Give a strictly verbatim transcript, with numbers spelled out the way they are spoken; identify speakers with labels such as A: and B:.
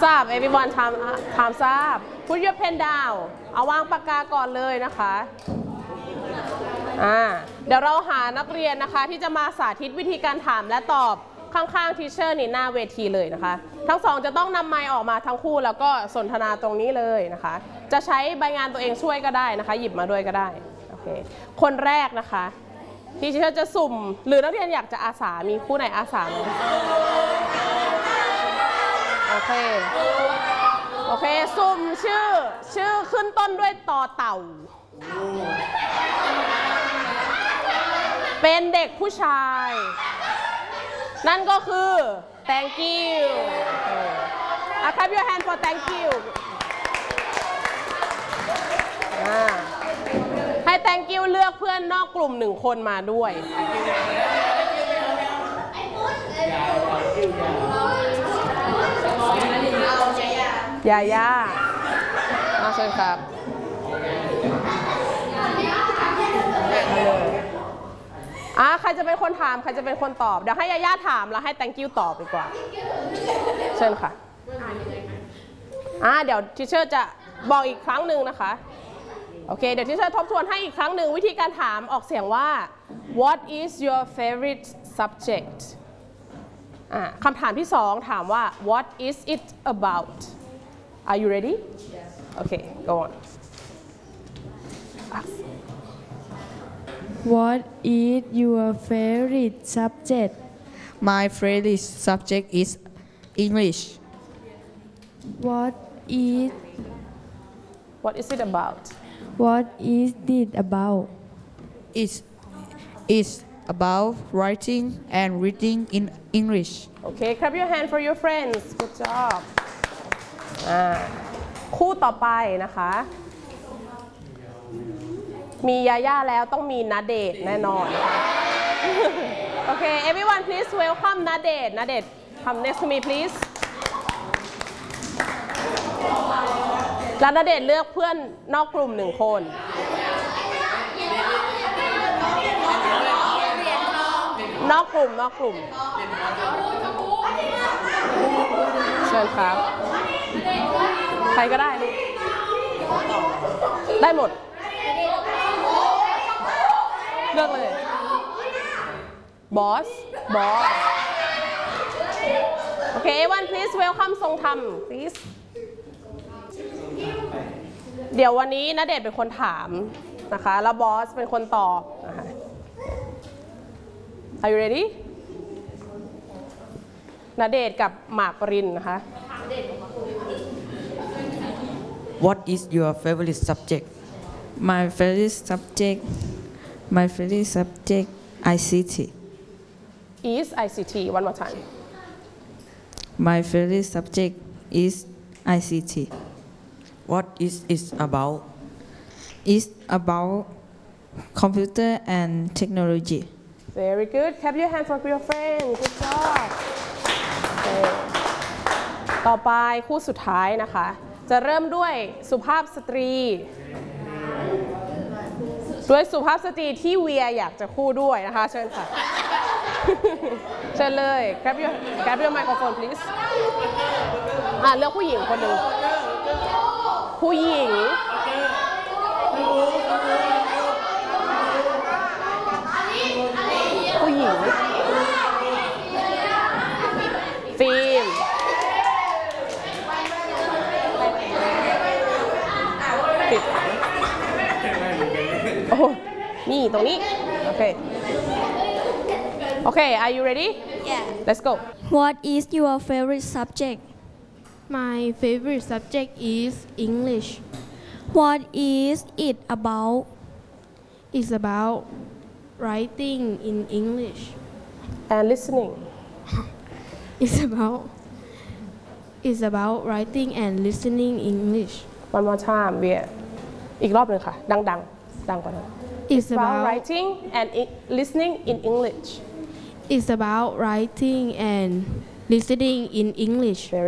A: Time's up everyone time Time's up put your pen down เอาวางปากกาก่อนเลยนะคะอ่าเดี๋ยวเราหานักเรียนนะคะที่จะมาสาธิตวิธีการถามและตอบข้างๆทีเชอร์นี่หน้าเวทีเลยนะคะทั้งสองจะต้องนำไมค์ออกมาทั้งคู่แล้วก็สนทนาตรงนี้เลยนะคะจะใช้ใบงานตัวเองช่วยก็ได้นะคะหยิบมาด้วยก็ได้โอเคคนแรกนะคะทีเชอร์จะสุ่มหรือนักเรียนอยากจะอาสามีคู่ไหนอาสาไหมโอเคโอเคสุ่มชื่อชื่อขึ้นต้นด้วยต่อเต่าเป็นเด็กผู้ชายนั่นก็คือ thank you อ่ะ clap your hand for thank you ให้ thank you เลือกเพื่อนนอกกลุ่มหนึ่งคนมาด้วยยาย่ามาเชิญครับอ่ะใครจะเป็นคนถามใครจะเป็นคนตอบเดี๋ยวให้ยาย่าถามแล้วให้ thank you ตอบดีกว่าเชิญค่ะอ่ะเดี๋ยวทิเชอร์จะบอกอีกครั้งหนึ่งนะคะโอเคเดี๋ยวทิเชอร์ทบทวนให้อีกครั้งหนึ่งวิธีการถามออกเสียงว่า what is your favorite subject อ่ะคำถามที่สองถามว่า what is it about are you ready yes okay go on
B: What is your favorite subject?
C: My favorite subject is English.
B: What is
A: What is it about?
B: What is it about?
C: It's, it's about writing and reading in English.
A: Okay, clap your hand for your friends. Good job. อ่าคู่ต่อไปนะคะมียาย่าแล้วต้องมีณเดชน์แน่นอนนะคะโอเค everyone please welcome ณเดชน์ณเดชน์ come next to me please แล้วณเดชน์เลือกเพื่อนนอกกลุ่มหนึ่งคนนอกกลุ่มนอกกลุ่มเชิญครับใครก็ได้ลูกได้หมดเลือกเลยบอสบอสโอเค everyone please welcome ทรงธรรม please เดี๋ยววันนี้ณเดชน์เป็นคนถามนะคะแล้วบอสเป็นคนตอบนะคะ Are you ready ณเดชน์กับหมากปรินนะคะ
D: What is your favorite subject?
C: My favorite subject, my favorite subject, I C T.
A: is I C T one more time
C: My favorite subject is I C T.
D: What is it about?
C: It's about computer and technology.
A: Very good. Clap your hands for your friend. Good job. ต่อไปคู่สุดท้ายนะคะจะเริ่มด้วยสุภาพสตรีด้วยสุภาพสตรีที่เวียอยากจะคู่ด้วยนะคะเชิญค่ะ เชิญเลย grab your grab your microphone please อ่ะเลือกผู้หญิงคนหนึ่งผู้หญิงผู้หญิงฟิล์มติดโอ้นี่ตรงนี้โอเคโอเค are you ready
E: Yeah
A: let's go
E: What is your favorite subject
F: My favorite subject is English.
E: What is it about
F: It's about writing in English.
A: and listening
F: It's about It's about writing and listening English.
A: one more time เวียอีกรอบหนึ่งค่ะดังๆ ดังกว่านั้น
F: It's
A: about
F: about
A: writing and listening in English
F: It's about writing and listening in English.
A: Very